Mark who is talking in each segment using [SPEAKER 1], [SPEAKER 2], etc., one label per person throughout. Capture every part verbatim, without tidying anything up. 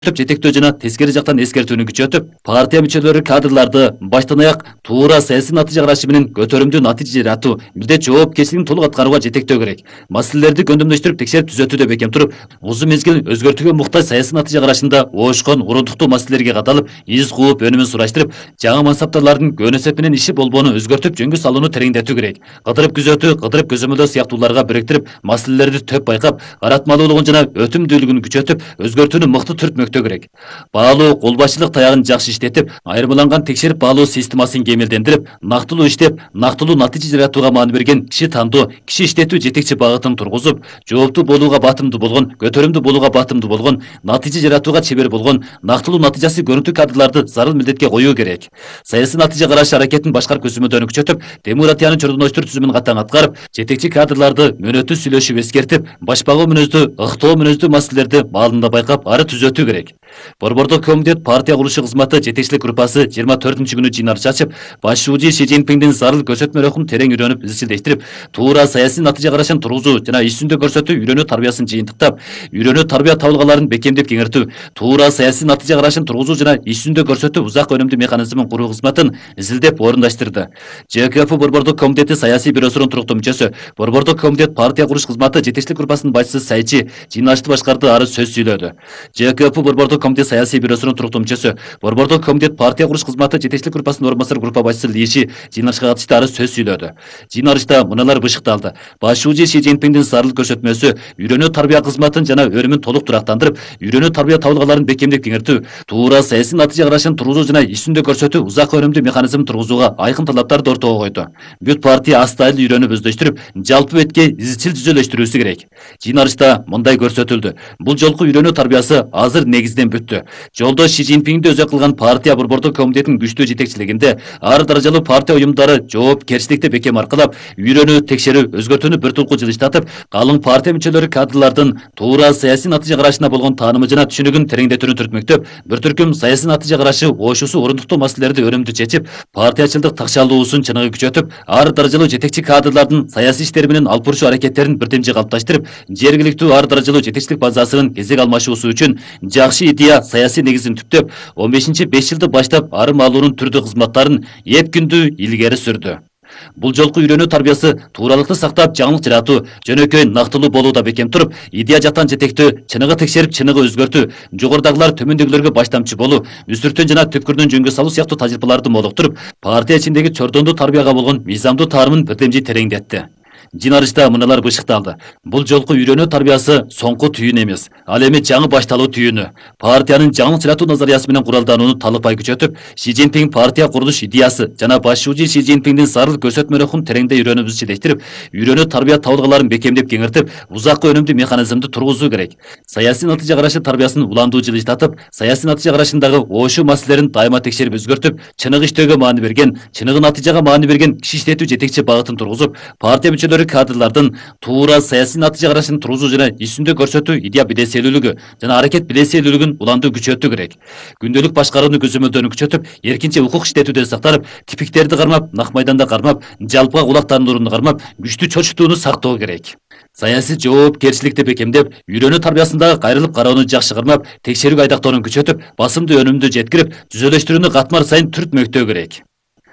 [SPEAKER 1] жетектөө жана тескери жактан эскертүүнү күчөтүп, партия мүчөлөрү кадрларды баштан аяк туура саясий натыйжа карашы менен көтөрүмдүү натыйжа жаратуу, бирде жоопкерчилигин толук аткарууга жетектөө керек. Маселелерди көндөмдөштүрүп текшерип түзөтүүдө бекем туруп, узун мезгил өзгөртүүгө муктаж саясий натыйжа карашында оошкон, урундуктуу маселелерге каталып, из кууп, өнүмүн сураштырып, жаңы мансаптарлардын көнөсөп менен иши болбоону өзгөртүп, жөнгө салууну тереңдетүү керек. Кыдырып күзөтүү, кыдырып көзөмөлдөө сыяктууларга бириктирип, маселелерди төп байкап, каратмалуулугун жана өтүмдүүлүгүн күчөтүп, өзгөртүүнү мыкты түртмөктөө керек. Баалуу кол башчылык таягын жакшы иштетип, айырмаланган текшерип баалоо системасын кемелдендирип, нактылуу иштеп, нактылуу натыйжа жаратууга маани берген киши тандоо, киши иштетүү жетекчи багытын тургузуп, жооптуу болууга батымдуу болгон, көтөрүмдүү болууга батымдуу болгон, натыйжа жаратууга чебер болгон, нактылуу натыйжасы көрүнүктүү кадрларды зарыл милдетке коюу керек. Саясий натыйжа караш аракетин башкарып көзөмөлдөөнү күчөтүп, демократиянын чордоноштур түзүмүн катаң аткарып, жетекчи кадрларды мөөнөтү сүйлөшүп эскертип, башпагуу мүнөздүү, ыктоо мүнөздүү маселелерди маалында байкап, ары түзөтүү керек. Борбордук комитет партия курулушу кызматы жетекчилик группасы жыйырма төртүнчү күнү жыйын ачып, башчы Си Цзиньпиндин зарыл көрсөтмө рухун терең үйрөнүп, изчилдештирип, туура саясий натыйжа карашын тургузуу жана иш жүзүндө көрсөтүү үйрөнүү тарбиясын жыйынтыктап, үйрөнүү тарбия табылгаларын бекемдеп кеңиртүү, туура саясий натыйжа карашын тургузуу жана иш жүзүндө көрсөтүү узак өнүмдүү механизмин куруу кызматын изилдеп орундаштырды. ЖКФ Борбордук комитети саясий бюросунун туруктуу мүчөсү, Борбордук комитет партия курулуш кызматы жетекчилик группасынын башчысы Сайчи жыйын ачты башкарды, ары сөз сүйлөдү. ЖКФ Борбордук комитет саясий бюросунун туруктуу мүчөсү, Борбордук комитет партия курулуш кызматы жетекчилик группасынын орун басары группа башчысы Лиши жыйын ачышка катышты, ары сөз сүйлөдү. Жыйын ачышта мыналар бышыкталды. Башчы Си Цзиньпиндин зарыл көрсөтмөсү үйрөнүү тарбия кызматын жана өнүмүн толук турактандырып, үйрөнүү тарбия табылгаларын бекемдеп кеңиртүү, туура саясий натыйжа карашын тургузуу жана иш жүзүндө көрсөтүү узак өнүмдүү механизмин тургузууга айкын талаптарды ортого койду. Бүт партия астайлы үйрөнүп өздөштүрүп, жалпы бетке изчил түзөлөштүрүүсү керек. Жыйын ачышта мындай көрсөтүлдү. Бул жолку үйрөнүү тарбиясы азыр негизден бүттү. Жолдо Си Цзиньпинди өзөк кылган партия Борбордук комитетинин күчтүү жетекчилигинде ар даражалуу партия уюмдары жоопкерчиликти бекем аркылап, үйрөнүү, текшерүү, өзгөртүүнү бир тулку жылыштатып, калың партия мүчөлөрү кадрлардын туура саясий натыйжа карашына болгон таанымы жана түшүнүгүн тереңдетүүнү түртмөктөп, бир түркүм саясий натыйжа карашы оошусу орундуктуу маселелерди өнүмдүү чечип, партиячылдык такшалуусун чыныгы күчөтүп, ар даражалуу жетекчи кадрлардын саясий иштери менен алып баруучу аракеттерин бирдемчи калыпташтырып, жергиликтүү ар даражалуу жетекчилик базасынын кезек алмашуусу үчүн жакшы идея саясий негизин түптөп, он бешинчи беш жылды баштап ары маалуунун түрдүү кызматтарын эп күндүү илгери сүрдү. Бул жолку үйрөнүү тарбиясы тууралыкты сактап, жаңылык жаратуу, жөнөкөй нактылуу болууда бекем туруп, идея жактан жетектөө, чыныгы текшерип, чыныгы өзгөртүү, жогорудагылар төмөндөгүлөргө баштамчы болуу, үстүртөн жана түпкүрдөн жөнгө салуу сыяктуу тажрыйбаларды молуктуруп, партия ичиндеги чордондуу тарбияга болгон мыйзамдуу таарымын бирдемжи тереңдетти. Жыйын ачышта мыналар бышыкталды. Бул жолку үйрөнүү тарбиясы соңку түйүн эмес, ал эми жаңы башталуу түйүнү. Партиянын жаңылык жаратуу назариясы менен куралданууну талыкпай күчөтүп, Си Цзиньпин партия курулуш идеясы жана башчы Си Цзиньпиндин зарыл көрсөтмө рухун тереңдей үйрөнүп изчилештирип, үйрөнүү тарбия табылгаларын бекемдеп кеңиртип, узак өнүмдүү механизмди тургузуу керек. Саясий натыйжа карашы тарбиясын уландуу жылыштатып, саясий натыйжа карашындагы оошуу маселелерин дайыма текшерип өзгөртүп, чыныгы иштөөгө маани берген, чыныгы натыйжага маани берген киши иштетүү жетекчи багытын тургузуп, партия мүчөлөрү кадрлардын туура саясий натыйжа карашын тургузуу жана иш жүзүндө көрсөтүү идея билеселүүлүгү жана аракет билеселүүлүгүн уландуу күчөтүү керек. Күндөлүк башкарууну көзөмөлдөөнү күчөтүп, эркинче укук иштетүүдө сактанып, типиктерди кармап, нак майданда кармап, жалпыга кулактандырууну кармап, күчтүү чочутууну сактоо керек. Саясий жоопкерчиликти бекемдеп, үйрөнүү тарбиясындагы кайрылып кароону жакшы кармап, текшерүүгө айдактоону күчөтүп, басымды өнүмдү жеткирип, түзөлөштүрүүнү катмар сайын түртмөктөө керек.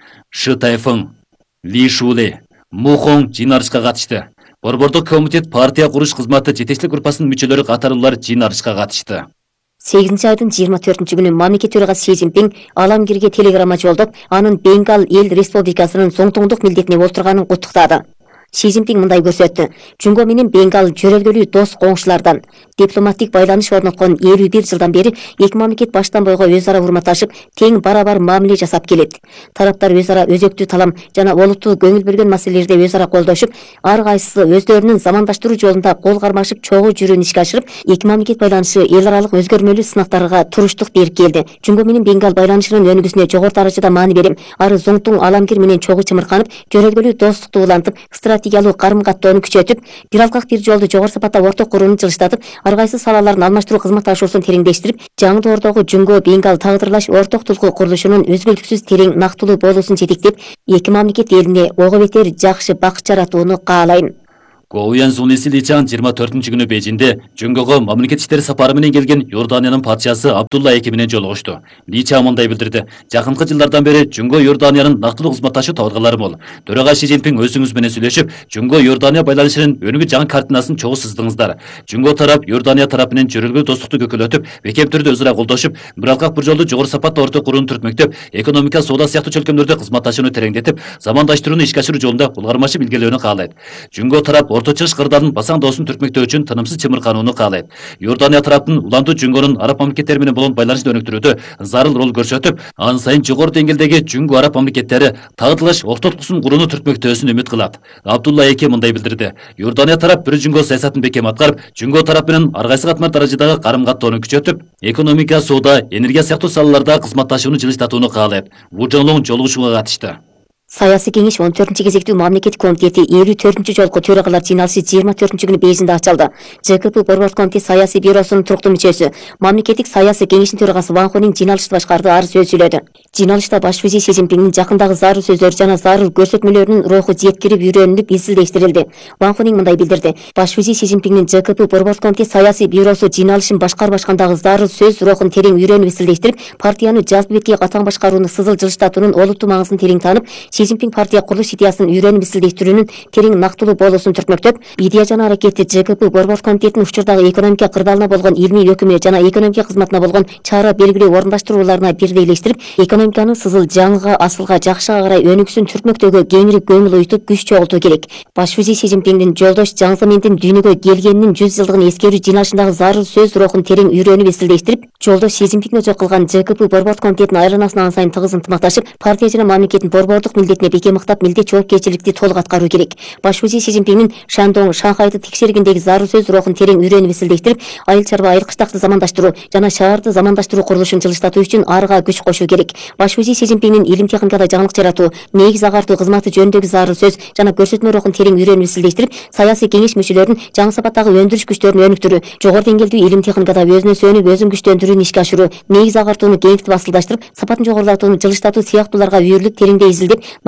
[SPEAKER 1] Шы Тайфың, Ли Шуле, Мухоң жыйын ачышка катышты. Борбордук комитет партия курулуш кызматы жетекчилик группасынын мүчөлөрү катарлуулар жыйын ачышка катышты.
[SPEAKER 2] сегизинчи айдын жыйырма төртүнчү күнү мамлекет төрагасы Си Цзиньпин Аламгирге телеграмма жолдоп, анын Бенгал эл республикасынын соңтоңдук милдетине олтурганын куттуктады. Си Цзиньпин мындай көрсөттү. Жунго менен Бенгал жөрөлгөлүү дос коңшулардан, дипломатик байланыш орноткон элүү бир жылдан бери эки мамлекет баштан бойго өз ара урматташып, тең барабар мамиле жасап келет. Тараптар өз ара өзөктүү талам жана олуттуу көңүл бөлгөн маселелерде өз ара колдошуп, ар кайсысы өздөрүнүн замандаштыруу жолунда кол кармашып чогуу жүрүүнү ишке ашырып, эки мамлекет байланышы эл аралык өзгөрмөлүү сынактарга туруштук берип келди. Жунго менен Бенгал байланышынын өнүгүүсүнө жогору даражада маани берип, ары зоңтуң Аламгир менен чогуу чымырканып, жөрөлгөлүү достукту улантып, стратегиялуу карым каттоону күчөтүп, бир алкак бир жолду жогору сапатта орток курууну жылыштатып, ар кайсы салаларын алмаштыруу кызматташуусун тереңдештирип, жаңы доордогу Жунго Бенгал тагдырлаш орток тулку курулушунун үзгүлтүксүз терең нактылуу болуусун жетектеп, эки мамлекет элине ого бетер жакшы бакыт жаратууну каалайм.
[SPEAKER 1] Гоуян Сунеси Личан жыйырма төртүнчү күнү Бейжинде Жүнгөгө мамлекет иштери сапары менен келген Иорданиянын патшасы Абдулла эки менен жолугушту. Личан мындай билдирди: "Жакынкы жылдардан бери Жүнгө Иорданиянын нактылуу кызматташуу табылгалары мол. Төрага Ши Цзиньпин өзүңүз менен сүйлөшүп, Жүнгө Иордания байланышынын өнүгүү жаңы картинасын чогуу сыздыңыздар. Жүнгө тарап Иордания тарапы менен жөрөлгө достукту көкөлөтүп, бекем түрдө өзара колдошуп, бир алкак бир жолду жогору сапаттуу орто курууну түртмөктөп, экономика, соода сыяктуу чөлкөмдөрдө кызматташууну тереңдетип, замандаштырууну ишке ашыруу жолунда улгармачы билгелөөнү каалайт. Жүнгө тарап Орто Чыгыш кырдаалынын басаң доосун түртмөктөө үчүн тынымсыз чымырканууну каалайт. Иордания тараптын уланду Жүнгөнүн араб мамлекеттери менен болгон байланышын өнүктүрүүдө зарыл роль көрсөтүп, ан сайын жогору деңгээлдеги Жүнгө араб мамлекеттери тагытылыш ортоткусун курууну түртмөктөөсүн үмүт кылат. Абдулла эки мындай билдирди: "Иордания тарап бир Жүнгө саясатын бекем аткарып, Жүнгө тарап менен ар кайсы катмар даражадагы карым-каттоону күчөтүп, экономика, соода, энергия сыяктуу салаларда кызматташууну жылыстатууну каалайт." Ву Жоңлоң жолугушууга катышты.
[SPEAKER 2] Саясий кеңеш он төртүнчү кезектүү мамлекеттик комитети элүү төртүнчү жолку төрагалар жыйналышы жыйырма төртүнчү күнү Бейжинде ачылды. ЖКП Борбор комитет саясий бюросунун туруктуу мүчөсү, мамлекеттик саясий кеңештин төрагасы Ван Хунин жыйналышты башкарды ары сөз сүйлөдү. Жыйналышта баш вазир Си Цзиньпиндин жакындагы зарыл сөздөр жана зарыл көрсөтмөлөрүнүн руху жеткирип үйрөнүлүп изилдештирилди. Ван Хунин мындай билдирди: "Баш вазир Си Цзиньпиндин ЖКП Борбор комитет саясий бюросу жыйналышын башкарбашкандагы зарыл сөз рухун терең үйрөнүп изилдештирип, партияны жалпы бетке катаң башкарууну сызыл жылыштатуунун олуттуу маңызын терең таанып, Си Цзиньпин партия курулуш идеясын үйрөнүп изилдештирүүнүн терең нактылуу болуусун түртмөктөп, идея жана аракетти ЖКП Борбор комитетинин учурдагы экономика кырдаалына болгон илмий өкүмү жана экономика кызматына болгон чара белгилөө орундаштырууларына бирдейлештирип, экономиканын сызыл жаңыга, асылга, жакшыга карай өнүгүүсүн түртмөктөгө кеңири көңүл уютуп, күч чогултуу керек. Баш вазир Си Цзиньпиндин жолдош Жаң Земиндин дүйнөгө келгенинин жүз жылдыгын эскерүү жыйналышындагы зарыл сөз рухун терең үйрөнүп изилдештирип, жолдош Си Цзиньпинге жок кылган ЖКП Борбор комитетинин айланасына ан сайын тыгыз ынтымакташып, партия жана мамлекеттин борбордук милдетине бекем ыктап, милдет жоопкерчиликти толук аткаруу керек. Баш вазир Си Цзиньпиндин Шандong, Шанхайды текшергендеги зарыл сөз рухун терең үйрөнүп изилдештирип, айыл чарба, айыл кыштакты замандаштыруу жана шаарды замандаштыруу курулушун жылыштатуу үчүн арга күч кошуу керек. Баш вазир Си Цзиньпиндин илим техникада жаңылык жаратуу, негиз агартуу кызматы жөнүндөгү зарыл сөз жана көрсөтмө рухун терең үйрөнүп изилдештирип, саясий кеңеш мүчөлөрүнүн жаңы сапаттагы өндүрүш күчтөрүн өнүктүрүү, жогору деңгээлдүү илим техникада өзүнө сөнүп, өзүн күчтөндүрүүнү ишке ашыруу, негиз агартууну кеңийтип асылдаштырып, сапатын жогорулатууну жылыштатуу сыяктууларга үйрүлүп, тереңдей изилдеп,